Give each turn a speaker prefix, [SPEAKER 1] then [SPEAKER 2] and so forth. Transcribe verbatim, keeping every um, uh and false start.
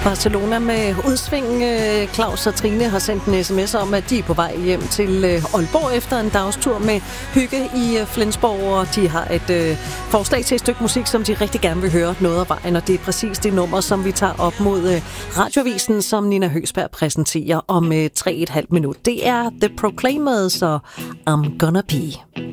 [SPEAKER 1] Barcelona med udsving. Claus og Trine har sendt en sms om, at de er på vej hjem til Aalborg efter en dagstur med hygge i Flensborg, og de har et øh, forslag til et stykke musik, som de rigtig gerne vil høre noget af vejen, og det er præcis det nummer, som vi tager op mod øh, Radioavisen, som Nina Høgsberg præsenterer om øh, tre og et halvt minut. Det er The Proclaimers og I'm Gonna Be.